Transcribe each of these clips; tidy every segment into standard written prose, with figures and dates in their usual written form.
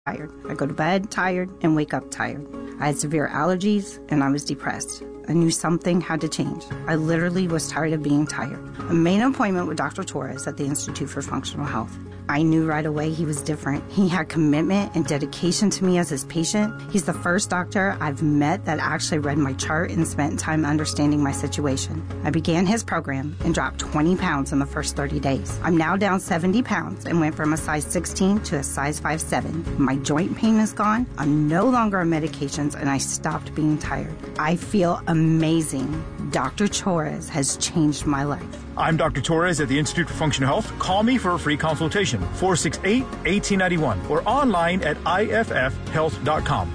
tired. I go to bed tired and wake up tired. I had severe allergies and I was depressed. I knew something had to change. I literally was tired of being tired. I made an appointment with Dr. Torres at the Institute for Functional Health. I knew right away he was different. He had commitment and dedication to me as his patient. He's the first doctor I've met that actually read my chart and spent time understanding my situation. I began his program and dropped 20 pounds in the first 30 days. I'm now down 70 pounds and went from a size 16 to a size 5'7". My joint pain is gone. I'm no longer on medications and I stopped being tired. I feel amazing. Dr. Torres has changed my life. I'm Dr. Torres at the Institute for Functional Health. Call me for a free consultation, 468-1891, or online at iffhealth.com,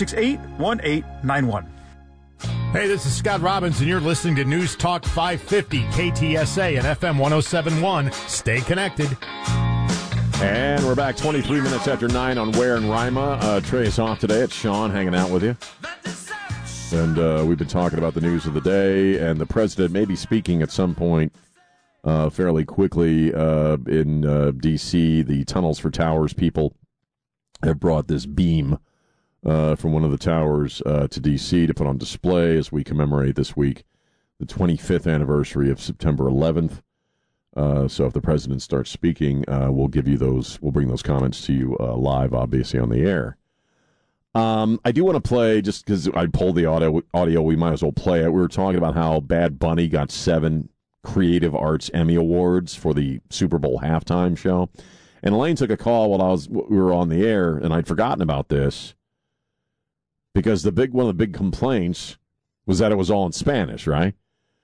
468-1891. Hey, this is Scott Robbins, and you're listening to News Talk 550, KTSA and FM 1071. Stay connected. And we're back 23 minutes after 9 on Ware and Rima. Trey is off today. It's Sean hanging out with you. And we've been talking about the news of the day, and the president may be speaking at some point fairly quickly in D.C. The Tunnels for Towers people have brought this beam from one of the towers to D.C. to put on display as we commemorate this week the 25th anniversary of September 11th. So if the president starts speaking, we'll give you those. We'll bring those comments to you live, obviously, on the air. I do want to play, just because I pulled the audio, we might as well play it. We were talking about how Bad Bunny got 7 Creative Arts Emmy Awards for the Super Bowl halftime show. And Elaine took a call while we were on the air, and I'd forgotten about this because one of the big complaints was that it was all in Spanish, right?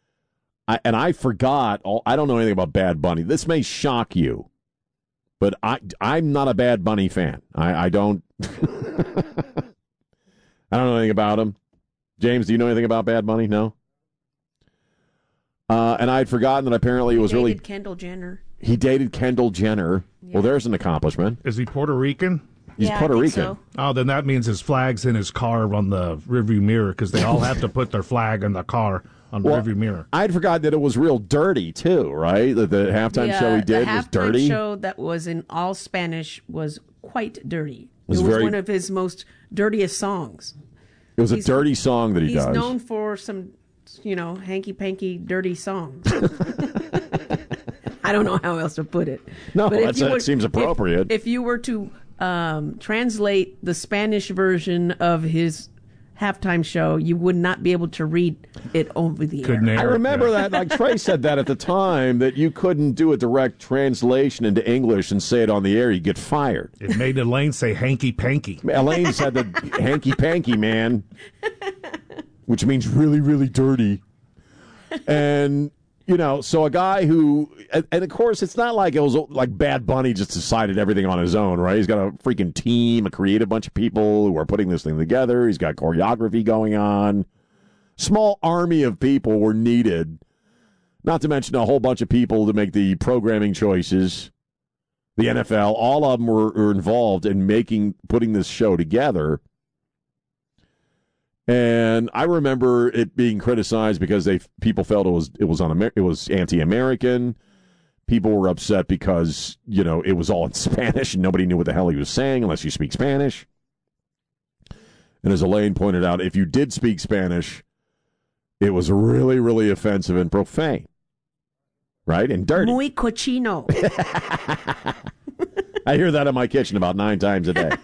I forgot. I don't know anything about Bad Bunny. This may shock you, but I'm not a Bad Bunny fan. I don't. I don't know anything about him. James, do you know anything about Bad Bunny? No? And I had forgotten that apparently it was really... Kendall Jenner. He dated Kendall Jenner. Yeah. Well, there's an accomplishment. Is he Puerto Rican? He's Puerto Rican. So. Oh, then that means his flag's in his car on the rearview mirror, because they all have to put their flag in the car on the rearview mirror. I had forgotten that it was real dirty, too, right? The halftime show he did was dirty. The halftime show that was in all Spanish was quite dirty. It was one of his most dirtiest songs. It was a dirty song that he does. He's known for some, hanky-panky dirty songs. I don't know how else to put it. No, that seems appropriate. If you were to translate the Spanish version of his halftime show, you would not be able to read it over the air. I remember that, like Trey said that at the time, that you couldn't do a direct translation into English and say it on the air. You'd get fired. It made Elaine say hanky-panky. Elaine said the hanky-panky, man, which means really, really dirty. And... so a guy who, and of course, it's not like it was like Bad Bunny just decided everything on his own, right? He's got a freaking team, a creative bunch of people who are putting this thing together. He's got choreography going on. Small army of people were needed, not to mention a whole bunch of people to make the programming choices. The NFL, all of them were involved in putting this show together. And I remember it being criticized because people felt it was anti-American. People were upset because it was all in Spanish and nobody knew what the hell he was saying unless you speak Spanish. And as Elaine pointed out, if you did speak Spanish, it was really, really offensive and profane, right? And dirty. Muy cochino. I hear that in my kitchen about 9 times a day.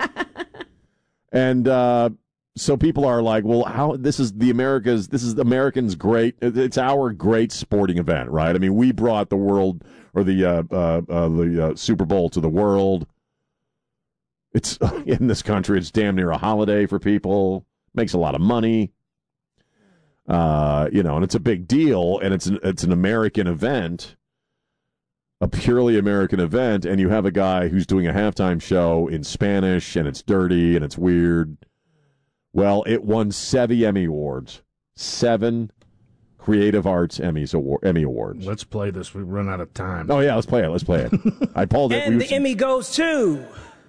And so people are like, well, how this is Americans' great, it's our great sporting event, right? I mean, we brought the world or the Super Bowl to the world. It's in this country, it's damn near a holiday for people. Makes a lot of money. And it's a big deal, and it's an American event, a purely American event, and you have a guy who's doing a halftime show in Spanish, and it's dirty and it's weird. Well, it won 7 Emmy Awards. 7 Creative Arts Emmy Awards. Let's play this. We've run out of time. Oh, yeah, let's play it. I pulled it. And the Emmy goes to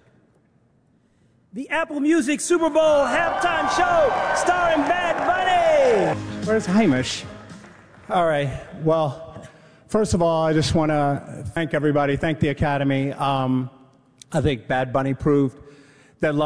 the Apple Music Super Bowl halftime show starring Bad Bunny. Where's Hamish? All right. Well, first of all, I just want to thank everybody, thank the Academy. I think Bad Bunny proved that